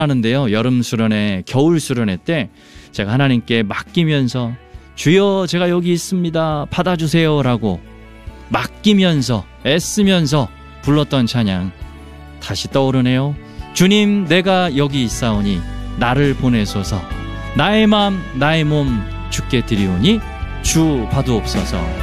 하는데요. 여름 수련회, 겨울 수련회 때 제가 하나님께 맡기면서 주여 제가 여기 있습니다. 받아주세요 라고 맡기면서 애쓰면서 불렀던 찬양 다시 떠오르네요. 주님 내가 여기 있사오니 나를 보내소서. 나의 마음 나의 몸 주께 드리오니 주 받으옵소서.